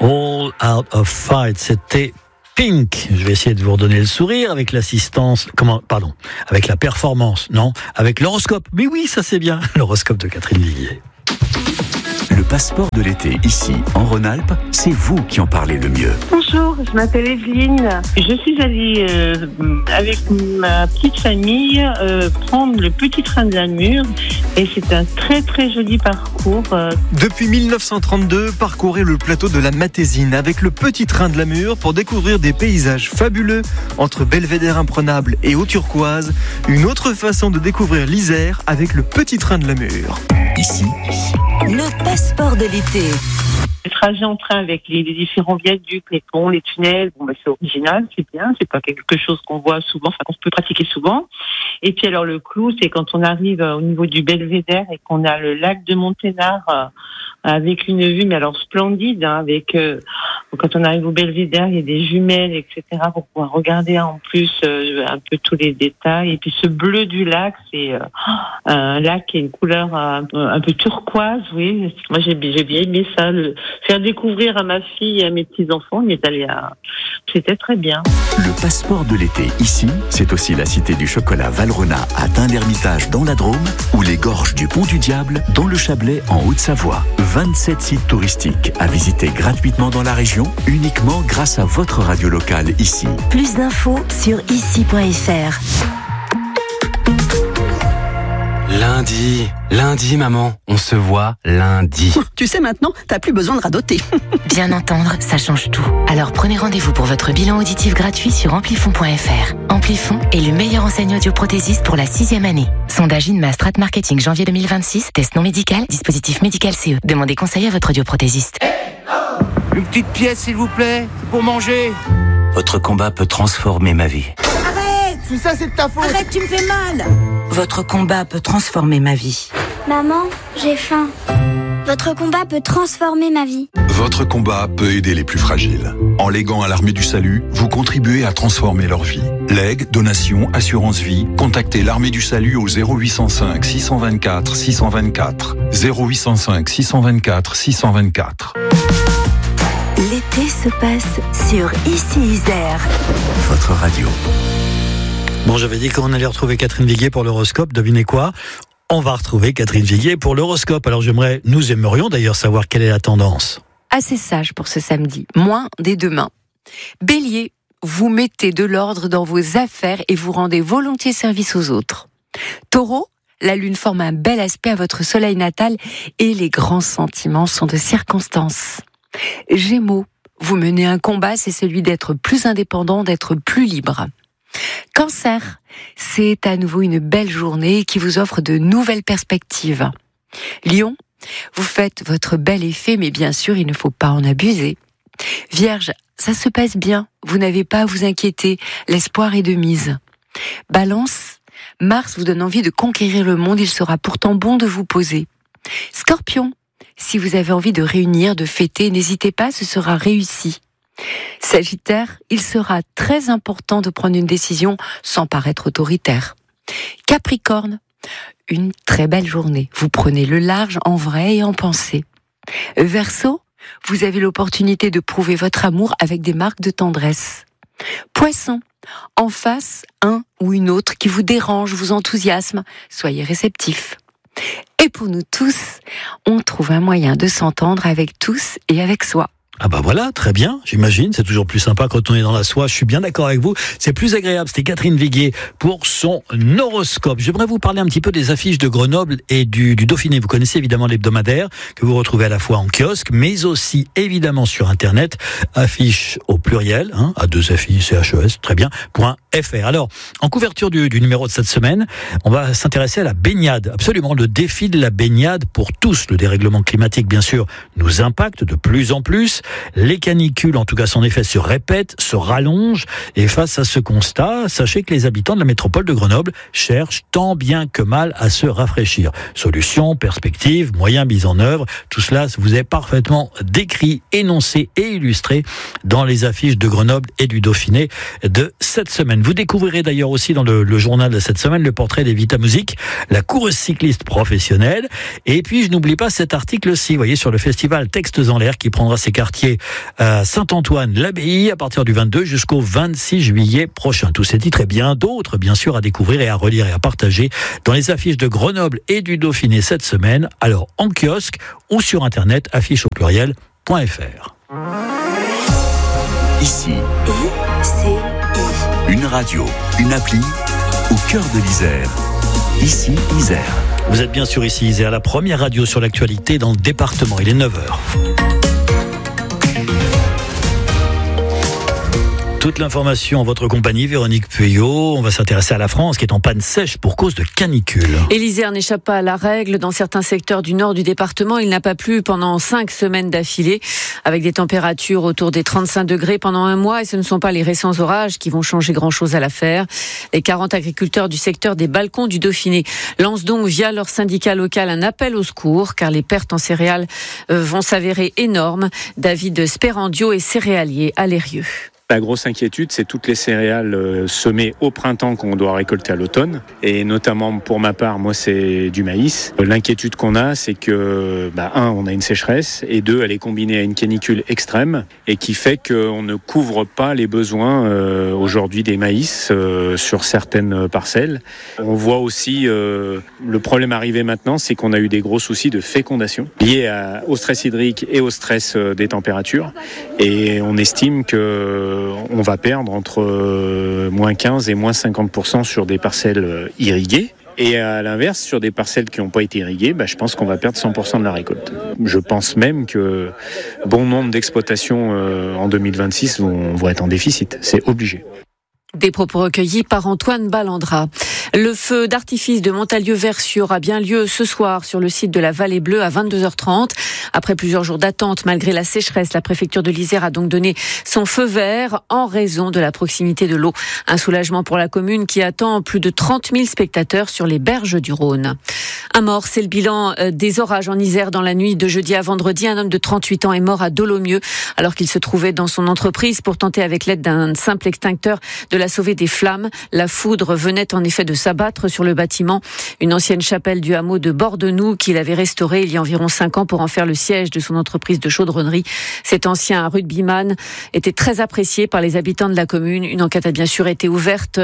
All Out of Fight, c'était Pink. Je vais essayer de vous redonner le sourire avec l'assistance, avec la performance, non, avec l'horoscope. Mais oui, ça c'est bien, l'horoscope de Catherine Viguier. Le passeport de l'été, ici, en Rhône-Alpes, c'est vous qui en parlez le mieux. Bonjour, je m'appelle Evelyne. Je suis allée avec ma petite famille prendre le petit train de la Mure et c'est un très très joli parcours. Depuis 1932, parcourez le plateau de la Matésine avec le petit train de la Mure pour découvrir des paysages fabuleux entre belvédère imprenable et eau turquoise. Une autre façon de découvrir l'Isère avec le petit train de la Mure. Ici, le passeport de l'été. Le trajet en train avec les différents viaducs, les ponts, les tunnels, c'est original, c'est bien, c'est pas quelque chose qu'on voit souvent, qu'on peut pratiquer souvent. Et puis alors le clou, c'est quand on arrive au niveau du belvédère et qu'on a le lac de Monténard avec une vue, mais alors splendide, avec quand on arrive au belvédère, il y a des jumelles, etc. pour pouvoir regarder en plus un peu tous les détails. Et puis ce bleu du lac, c'est un lac qui a une couleur un peu turquoise, oui. Moi j'ai bien aimé ça, faire découvrir à ma fille et à mes petits-enfants, c'était très bien. Le passeport de l'été, ici, c'est aussi la cité du chocolat Valrhona à Tain-l'Hermitage dans la Drôme ou les gorges du Pont du Diable dans le Chablais en Haute-Savoie. 27 sites touristiques à visiter gratuitement dans la région, uniquement grâce à votre radio locale ici. Plus d'infos sur ici.fr. Lundi, maman, on se voit lundi. Tu sais maintenant, t'as plus besoin de radoter. Bien entendre, ça change tout. Alors prenez rendez-vous pour votre bilan auditif gratuit sur amplifon.fr. Amplifon est le meilleur enseigne audioprothésiste pour la 6e année. Sondage INMA Strat Marketing janvier 2026, test non médical, dispositif médical CE. Demandez conseil à votre audioprothésiste. Une petite pièce s'il vous plaît, pour manger. Votre combat peut transformer ma vie. Tout ça c'est de ta faute. Arrête, tu me fais mal. Votre combat peut transformer ma vie. Maman, j'ai faim. Votre combat peut transformer ma vie. Votre combat peut aider les plus fragiles. En léguant à l'Armée du Salut, vous contribuez à transformer leur vie. Legs, donations, assurance vie, contactez l'Armée du Salut au 0805 624 624. 0805 624 624. L'été se passe sur Ici Isère. Votre radio. Bon, j'avais dit qu'on allait retrouver Catherine Viguier pour l'horoscope. Devinez quoi ? On va retrouver Catherine Viguier pour l'horoscope. Alors nous aimerions d'ailleurs savoir quelle est la tendance. Assez sage pour ce samedi, moins dès demain. Bélier, vous mettez de l'ordre dans vos affaires et vous rendez volontiers service aux autres. Taureau, la lune forme un bel aspect à votre soleil natal et les grands sentiments sont de circonstance. Gémeaux, vous menez un combat, c'est celui d'être plus indépendant, d'être plus libre. Cancer, c'est à nouveau une belle journée qui vous offre de nouvelles perspectives. Lion, vous faites votre bel effet, mais bien sûr, il ne faut pas en abuser. Vierge, ça se passe bien, vous n'avez pas à vous inquiéter, l'espoir est de mise. Balance, Mars vous donne envie de conquérir le monde, il sera pourtant bon de vous poser. Scorpion, si vous avez envie de réunir, de fêter, n'hésitez pas, ce sera réussi. Sagittaire, il sera très important de prendre une décision sans paraître autoritaire. Capricorne, une très belle journée. Vous prenez le large en vrai et en pensée. Verseau, vous avez l'opportunité de prouver votre amour avec des marques de tendresse. Poisson, en face, un ou une autre qui vous dérange, vous enthousiasme, soyez réceptif. Et pour nous tous, on trouve un moyen de s'entendre avec tous et avec soi. Ah bah voilà, très bien, j'imagine, c'est toujours plus sympa quand on est dans la soie, je suis bien d'accord avec vous, c'est plus agréable. C'était Catherine Viguier pour son horoscope. J'aimerais vous parler un petit peu des affiches de Grenoble et du Dauphiné. Vous connaissez évidemment l'hebdomadaire que vous retrouvez à la fois en kiosque, mais aussi évidemment sur Internet, affiches au pluriel, à deux affiches, CHES, très bien, .fr. Alors, en couverture du numéro de cette semaine, on va s'intéresser à la baignade, absolument le défi de la baignade pour tous. Le dérèglement climatique, bien sûr, nous impacte de plus en plus. Les canicules, en tout cas son effet se répète, se rallonge, et face à ce constat, sachez que les habitants de la métropole de Grenoble cherchent tant bien que mal à se rafraîchir. Solutions, perspectives, moyens mis en œuvre, tout cela vous est parfaitement décrit, énoncé et illustré dans les affiches de Grenoble et du Dauphiné de cette semaine. Vous découvrirez d'ailleurs aussi dans le journal de cette semaine le portrait des Vita Musique, la coureuse cycliste professionnelle, et puis je n'oublie pas cet article-ci, vous voyez, sur le festival Textes en l'air qui prendra ses cartes quartier Saint-Antoine-l'Abbaye à partir du 22 jusqu'au 26 juillet prochain. Tous ces titres et bien d'autres, bien sûr, à découvrir et à relire et à partager dans les affiches de Grenoble et du Dauphiné cette semaine. Alors en kiosque ou sur internet, affiche au pluriel.fr. Ici, une radio, une appli au cœur de l'Isère. Ici, Isère. Vous êtes bien sûr ici, Isère, la première radio sur l'actualité dans le département. Il est 9h. Toute l'information en votre compagnie, Véronique Pueyo. On va s'intéresser à la France qui est en panne sèche pour cause de canicule. Et l'Isère n'échappe pas à la règle. Dans certains secteurs du nord du département, il n'a pas plu pendant 5 semaines d'affilée, avec des températures autour des 35 degrés pendant un mois. Et ce ne sont pas les récents orages qui vont changer grand-chose à l'affaire. Les 40 agriculteurs du secteur des Balcons du Dauphiné lancent donc via leur syndicat local un appel au secours, car les pertes en céréales vont s'avérer énormes. David Spérandio est céréalier à Lérieux. La grosse inquiétude, c'est toutes les céréales semées au printemps qu'on doit récolter à l'automne. Et notamment pour ma part, moi, c'est du maïs. L'inquiétude qu'on a, c'est que, on a une sécheresse, et 2, elle est combinée à une canicule extrême, et qui fait qu'on ne couvre pas les besoins aujourd'hui des maïs sur certaines parcelles. On voit aussi le problème arriver maintenant, c'est qu'on a eu des gros soucis de fécondation liés au stress hydrique et au stress des températures. Et on estime que on va perdre entre moins 15 et moins 50% sur des parcelles irriguées. Et à l'inverse, sur des parcelles qui n'ont pas été irriguées, je pense qu'on va perdre 100% de la récolte. Je pense même que bon nombre d'exploitations en 2026 vont être en déficit. C'est obligé. Des propos recueillis par Antoine Ballandra. Le feu d'artifice de Montalieu-Vercieux aura bien lieu ce soir sur le site de la Vallée Bleue à 22h30. Après plusieurs jours d'attente, malgré la sécheresse, la préfecture de l'Isère a donc donné son feu vert en raison de la proximité de l'eau. Un soulagement pour la commune qui attend plus de 30 000 spectateurs sur les berges du Rhône. Un mort, c'est le bilan des orages en Isère dans la nuit de jeudi à vendredi. Un homme de 38 ans est mort à Dolomieu alors qu'il se trouvait dans son entreprise pour tenter avec l'aide d'un simple extincteur de la sauver des flammes. La foudre venait en effet de s'abattre sur le bâtiment, une ancienne chapelle du hameau de Bordenoux qu'il avait restaurée il y a environ 5 ans pour en faire le siège de son entreprise de chaudronnerie. Cet ancien rugbyman était très apprécié par les habitants de la commune. Une enquête a bien sûr été ouverte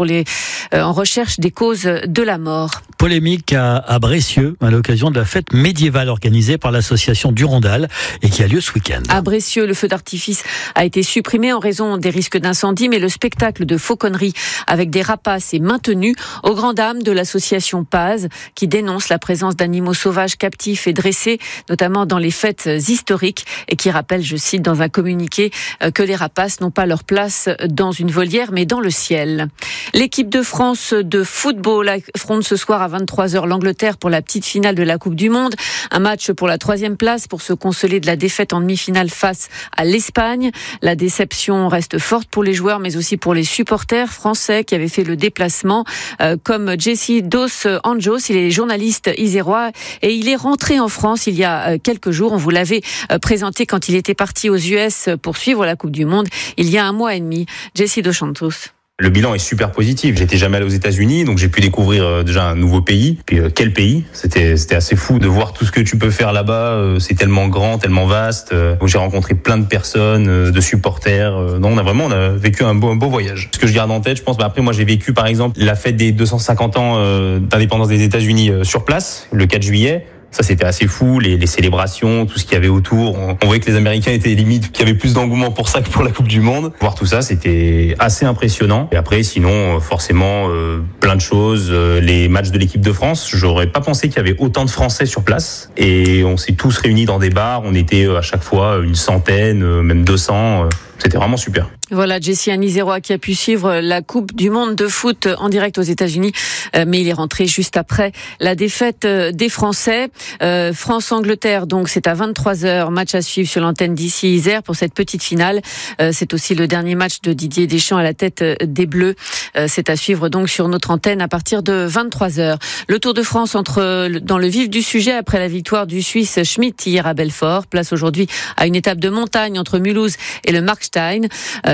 en recherche des causes de la mort. Polémique à Brécieux à l'occasion de la fête médiévale organisée par l'association Durandal et qui a lieu ce week-end. À Brécieux, le feu d'artifice a été supprimé en raison des risques d'incendie, mais le spectacle de fauconnerie avec des rapaces est maintenu au grand dam de l'association Paz qui dénonce la présence d'animaux sauvages captifs et dressés, notamment dans les fêtes historiques, et qui rappelle, je cite dans un communiqué, que les rapaces n'ont pas leur place dans une volière mais dans le ciel. L'équipe de France de football affronte ce soir à 23h l'Angleterre pour la petite finale de la Coupe du Monde. Un match pour la 3e place pour se consoler de la défaite en demi-finale face à l'Espagne. La déception reste forte pour les joueurs mais aussi pour les supporters français qui avaient fait le déplacement, comme Jesse Dos Anjos. Il est journaliste isérois et il est rentré en France il y a quelques jours. On vous l'avait présenté quand il était parti aux US pour suivre la Coupe du Monde il y a 1 mois et demi. Jesse Dos Santos. Le bilan est super positif. J'étais jamais allé aux États-Unis, donc j'ai pu découvrir déjà un nouveau pays. Puis quel pays ? C'était assez fou de voir tout ce que tu peux faire là-bas. C'est tellement grand, tellement vaste. J'ai rencontré plein de personnes, de supporters. Non, on a vécu un beau voyage. Ce que je garde en tête, je pense. Après, moi, j'ai vécu par exemple la fête des 250 ans d'indépendance des États-Unis sur place, le 4 juillet. Ça, c'était assez fou, les célébrations, tout ce qu'il y avait autour. On voyait que les Américains étaient limite, qu'il y avait plus d'engouement pour ça que pour la Coupe du Monde. Voir tout ça, c'était assez impressionnant. Et après, sinon, forcément, plein de choses. Les matchs de l'équipe de France, j'aurais pas pensé qu'il y avait autant de Français sur place. Et on s'est tous réunis dans des bars. On était à chaque fois une centaine, même 200. C'était vraiment super. Voilà, Jesse, un Isérois qui a pu suivre la Coupe du Monde de foot en direct aux États-Unis, mais il est rentré juste après la défaite des Français. France-Angleterre, donc c'est à 23h, match à suivre sur l'antenne d'ici Isère pour cette petite finale. C'est aussi le dernier match de Didier Deschamps à la tête des Bleus. C'est à suivre donc sur notre antenne à partir de 23h. Le Tour de France dans le vif du sujet après la victoire du Suisse Schmidt hier à Belfort. Place aujourd'hui à une étape de montagne entre Mulhouse et le Markstein.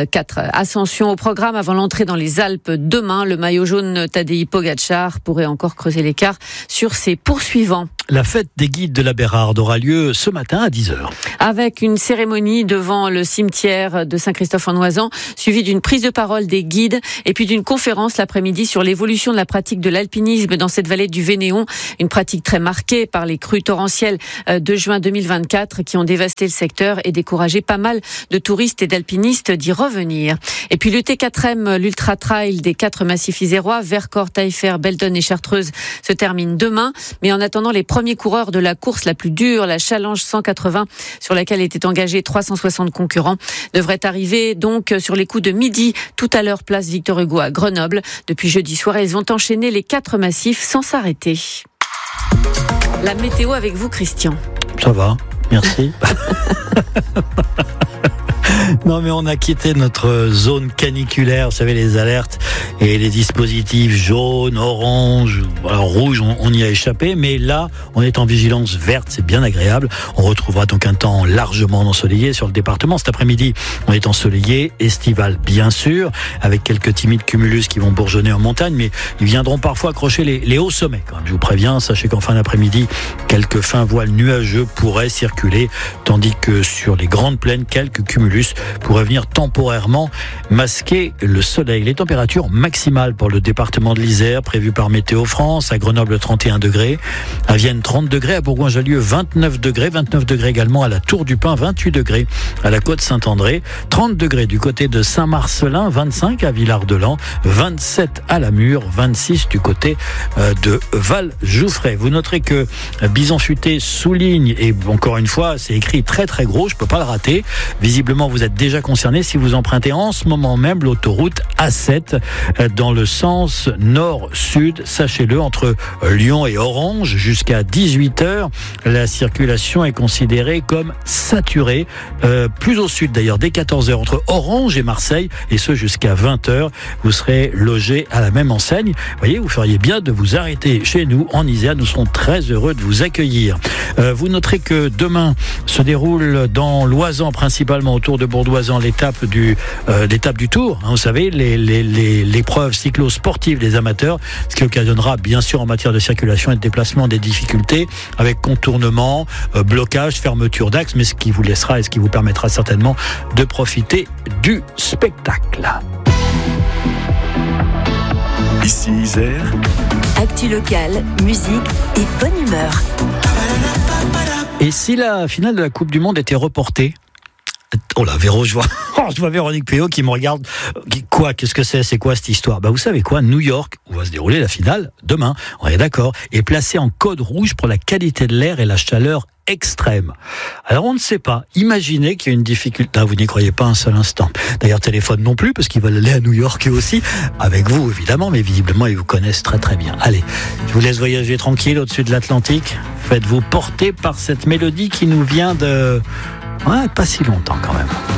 4 ascensions au programme avant l'entrée dans les Alpes demain. Le maillot jaune Tadej Pogačar pourrait encore creuser l'écart sur ses poursuivants. La fête des guides de la Bérarde aura lieu ce matin à 10h. Avec une cérémonie devant le cimetière de Saint-Christophe-en-Oisans, suivie d'une prise de parole des guides et puis d'une conférence l'après-midi sur l'évolution de la pratique de l'alpinisme dans cette vallée du Vénéon. Une pratique très marquée par les crues torrentielles de juin 2024 qui ont dévasté le secteur et découragé pas mal de touristes et d'alpinistes d'y revenir. Et puis le T4M, l'Ultra Trail des 4 massifs isérois, Vercors, Taillefer, Belledonne et Chartreuse se termine demain. Mais en attendant, les premiers coureurs de la course la plus dure, la Challenge 180, sur laquelle étaient engagés 360 concurrents, devraient arriver donc sur les coups de midi, tout à l'heure place Victor Hugo à Grenoble. Depuis jeudi soir, ils vont enchaîner les 4 massifs sans s'arrêter. La météo avec vous, Christian. Ça va, merci. Non, mais on a quitté notre zone caniculaire, vous savez, les alertes et les dispositifs jaunes, orange, alors rouge, on y a échappé, mais là, on est en vigilance verte, c'est bien agréable. On retrouvera donc un temps largement ensoleillé sur le département. Cet après-midi, on est ensoleillé, estival bien sûr, avec quelques timides cumulus qui vont bourgeonner en montagne, mais ils viendront parfois accrocher les hauts sommets. Quand même, je vous préviens, sachez qu'en fin d'après-midi, quelques fins voiles nuageux pourraient circuler, tandis que sur les grandes plaines, quelques cumulus pourraient venir temporairement masquer le soleil. Les températures maximales pour le département de l'Isère, prévues par Météo France, à Grenoble 31 degrés, à Vienne 30 degrés, à Bourgoin-Jallieu 29 degrés également à la Tour du Pin, 28 degrés à la Côte Saint-André, 30 degrés du côté de Saint-Marcelin, 25 à Villard-de-Lans, 27 à La Mure, 26 du côté de Val-Jouffray. Vous noterez que Bison Futé souligne, et encore une fois, c'est écrit très très gros, je peux pas le rater. Visiblement, vous êtes déjà concerné si vous empruntez en ce moment même l'autoroute A7 dans le sens nord-sud. Sachez-le, entre Lyon et Orange jusqu'à 18h, la circulation est considérée comme saturée. Plus au sud d'ailleurs, dès 14h, entre Orange et Marseille, et ce jusqu'à 20h, vous serez logé à la même enseigne. Vous voyez, vous feriez bien de vous arrêter chez nous en Isère. Nous serons très heureux de vous accueillir. Vous noterez que demain se déroule dans l'Oisans, principalement autour de Bourdoisan, l'étape du Tour. Vous savez, l'épreuve cyclo-sportive des amateurs, ce qui occasionnera bien sûr en matière de circulation et de déplacement des difficultés avec contournement, blocage, fermeture d'axe, mais ce qui vous laissera et ce qui vous permettra certainement de profiter du spectacle. Ici Isère. Actu locale, musique et bonne humeur. Et si la finale de la Coupe du Monde était reportée? Oh là, Véro, je vois Véronique Péot qui me regarde. Quoi? Qu'est-ce que c'est? C'est quoi cette histoire? Vous savez quoi? New York, où va se dérouler la finale demain, on est d'accord, est placé en code rouge pour la qualité de l'air et la chaleur extrême. Alors on ne sait pas. Imaginez qu'il y a une difficulté. Vous n'y croyez pas un seul instant. D'ailleurs, téléphone non plus, parce qu'ils veulent aller à New York eux aussi, avec vous évidemment, mais visiblement ils vous connaissent très très bien. Allez, je vous laisse voyager tranquille au-dessus de l'Atlantique. Faites-vous porter par cette mélodie qui nous vient de... pas si longtemps quand même.